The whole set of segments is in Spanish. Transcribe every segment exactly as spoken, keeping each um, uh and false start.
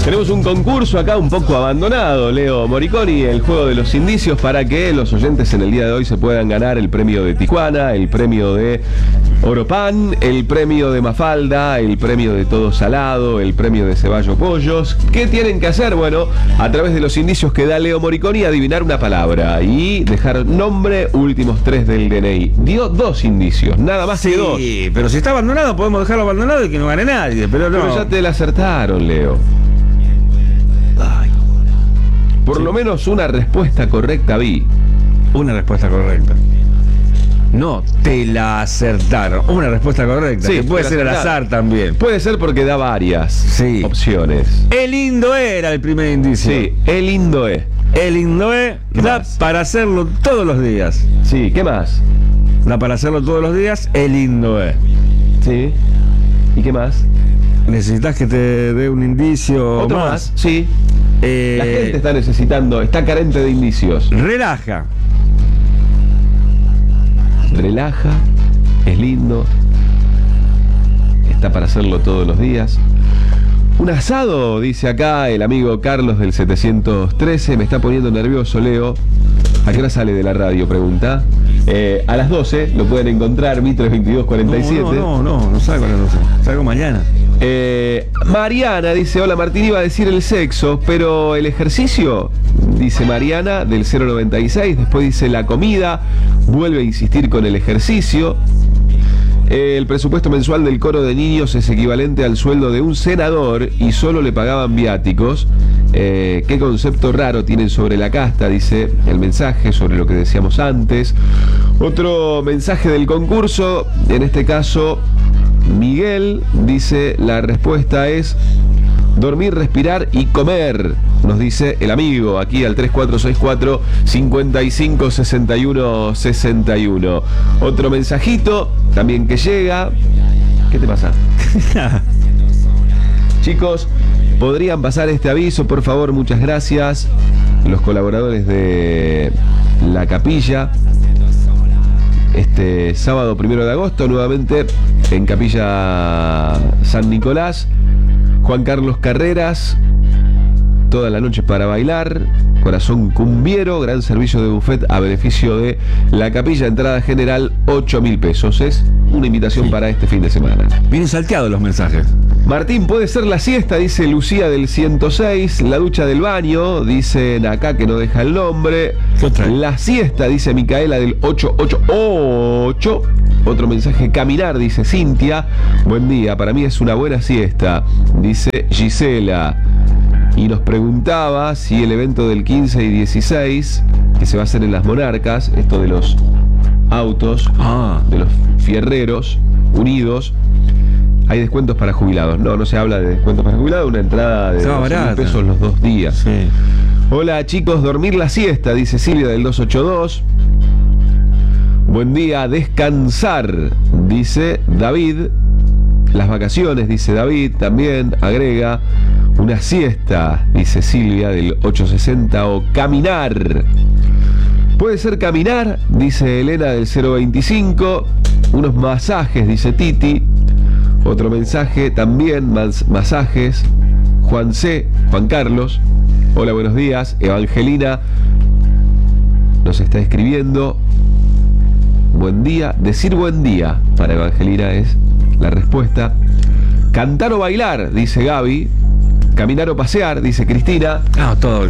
Tenemos un concurso acá un poco abandonado, Leo Moriconi, el juego de los indicios, para que los oyentes en el día de hoy se puedan ganar el premio de Tijuana, el premio de Oropan, el premio de Mafalda, el premio de Todo Salado, el premio de Ceballo Pollos. ¿Qué tienen que hacer? Bueno, a través de los indicios que da Leo Moriconi, adivinar una palabra y dejar nombre, últimos tres del D N I. Dio dos indicios, nada más sí, que dos. Sí, pero si está abandonado podemos dejarlo abandonado y que no gane nadie, pero no. Pero ya te la acertaron, Leo. Ay. Por Sí. lo menos una respuesta correcta vi. Una respuesta correcta. No, te la acertaron. Una respuesta correcta. Sí, que puede te la ser al acertaron. azar también. Puede ser porque da varias Sí. opciones. El lindo era el primer indicio. Sí, el lindo es. El Indoé ¿Qué da más? para hacerlo todos los días. Sí, ¿qué más? Da para hacerlo todos los días el Indoé. Sí. ¿Y qué más? ¿Necesitas que te dé un indicio Otro más. más? Sí. Eh, La gente está necesitando, está carente de indicios. Relaja. Relaja, es lindo, está para hacerlo todos los días. Un asado, dice acá el amigo Carlos del setecientos trece, me está poniendo nervioso, Leo. ¿A qué hora sale de la radio? Pregunta. Eh, a las doce, lo pueden encontrar, Mitre veintidós cuarenta y siete. No, no, no, no, no salgo a las doce. Salgo mañana. Eh, Mariana dice, hola Martín, iba a decir el sexo, pero el ejercicio, dice Mariana, del cero noventa y seis, después dice la comida, vuelve a insistir con el ejercicio. Eh, el presupuesto mensual del coro de niños es equivalente al sueldo de un senador y solo le pagaban viáticos. Eh, qué concepto raro tienen sobre la casta, dice el mensaje, sobre lo que decíamos antes. Otro mensaje del concurso, en este caso Miguel, dice la respuesta es dormir, respirar y comer, nos dice el amigo aquí al tres cuatro seis cuatro, cinco cinco, seis uno, seis uno. Otro mensajito también que llega. ¿Qué te pasa? Chicos, ¿podrían pasar este aviso, por favor? Muchas gracias. Los colaboradores de La Capilla. Este sábado primero de agosto, nuevamente en Capilla San Nicolás. Juan Carlos Carreras, toda la noche para bailar. Corazón Cumbiero, gran servicio de buffet a beneficio de La Capilla, entrada general ocho mil pesos. Es una invitación, sí, para este fin de semana. Vienen salteados los mensajes. Martín, puede ser la siesta, dice Lucía del ciento seis. La ducha del baño, dicen acá que no deja el nombre. ¿Qué otra? La siesta, dice Micaela del ocho ocho ocho. Otro mensaje, caminar, dice Cintia. Buen día, para mí es una buena siesta, dice Gisela. Y nos preguntaba si el evento del quince y dieciséis, que se va a hacer en Las Monarcas, esto de los autos, Ah. de los fierreros unidos, hay descuentos para jubilados. No, no se habla de descuentos para jubilados, una entrada de Estaba dos mil barata. pesos los dos días. Sí. Hola chicos, dormir la siesta, dice Silvia del dos ocho dos. Buen día, descansar, dice David. Las vacaciones, dice David, también agrega. Una siesta, dice Silvia del ocho sesenta, o caminar. Puede ser caminar, dice Elena del cero veinticinco. Unos masajes, dice Titi. Otro mensaje, también mas masajes. Juan C, Juan Carlos. Hola, buenos días. Evangelina nos está escribiendo. Buen día. Decir buen día para Evangelina es la respuesta. Cantar o bailar, dice Gaby. Caminar o pasear, dice Cristina. Ah, todo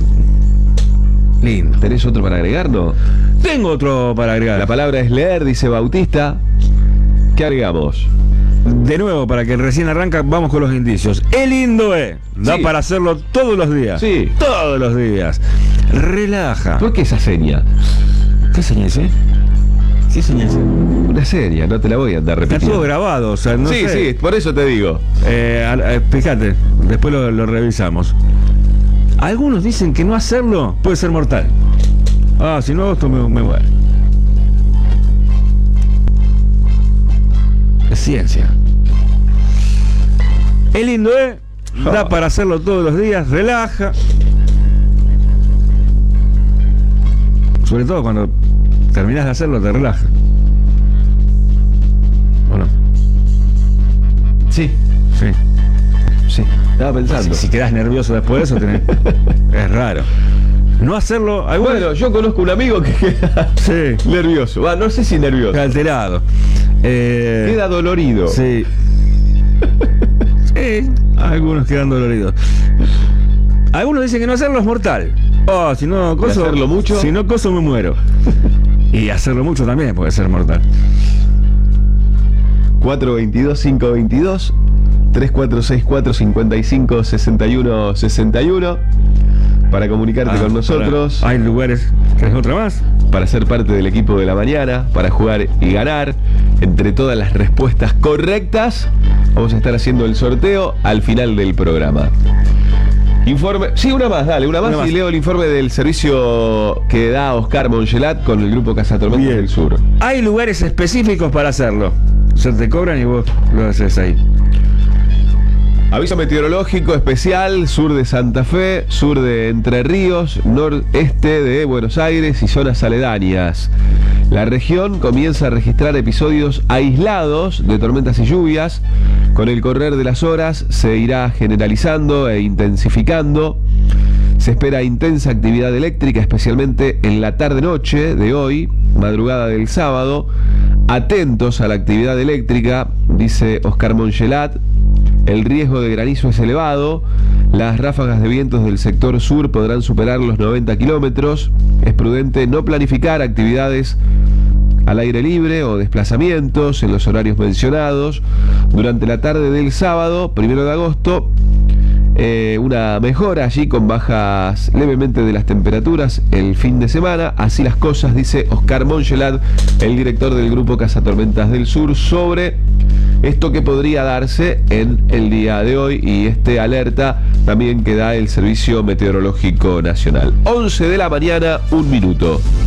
lindo. ¿Tenés otro para agregar, no? Tengo otro para agregar. La palabra es leer, dice Bautista. ¿Qué agregamos? De nuevo, para que recién arranca, vamos con los indicios. El Indoé da Sí. para hacerlo todos los días. Sí. Todos los días. Relaja. ¿Por qué esa seña? ¿Qué señal es, eh? ¿Qué señal es? Una seña, no te la voy a andar Está repitiendo. todo grabado, o sea, no sí, sé. sí, por eso te digo. Eh, al- eh, fíjate, después lo, lo revisamos. Algunos dicen que no hacerlo puede ser mortal. Ah, si no, esto me, me muere. Es ciencia. El Indoé da Oh. para hacerlo todos los días, relaja. Sobre todo cuando terminas de hacerlo, te relaja. ¿O no? Sí, Sí. Sí, estaba pensando. Si, si quedás nervioso después de eso, tenés, es raro. No hacerlo. Algunos, Bueno, yo conozco un amigo que queda sí, nervioso. Va, no sé si nervioso. alterado. Eh, Queda dolorido. Sí. Sí, algunos quedan doloridos. Algunos dicen que no hacerlo es mortal. Oh, si no coso, hacerlo mucho? Si no coso me muero. Y hacerlo mucho también puede ser mortal. cuatro dos dos, cinco dos dos, tres cuatro seis cuatro, cinco cinco, seis uno seis uno para comunicarte Ah, con nosotros, para- hay lugares. ¿Querés otra más? para ser parte del equipo de la mañana, para jugar y ganar. Entre todas las respuestas correctas, vamos a estar haciendo el sorteo al final del programa. Informe, sí, una más, dale, una más, Una más. y leo el informe del servicio que da Oscar Mongelat con el grupo Cazatormentas Bien. del Sur. Hay lugares específicos para hacerlo. Se te cobran y vos lo haces ahí. Aviso meteorológico especial, sur de Santa Fe, sur de Entre Ríos, noreste de Buenos Aires y zonas aledañas. La región comienza a registrar episodios aislados de tormentas y lluvias. Con el correr de las horas se irá generalizando e intensificando. Se espera intensa actividad eléctrica, especialmente en la tarde-noche de hoy, madrugada del sábado. Atentos a la actividad eléctrica, dice Oscar Mongelat. El riesgo de granizo es elevado. Las ráfagas de vientos del sector sur podrán superar los noventa kilómetros. Es prudente no planificar actividades al aire libre o desplazamientos en los horarios mencionados. Durante la tarde del sábado, primero de agosto, eh, una mejora allí con bajas levemente de las temperaturas el fin de semana. Así las cosas, dice Oscar Mongelat, el director del grupo Cazatormentas del Sur, sobre esto que podría darse en el día de hoy y este alerta también que da el Servicio Meteorológico Nacional. once de la mañana, un minuto.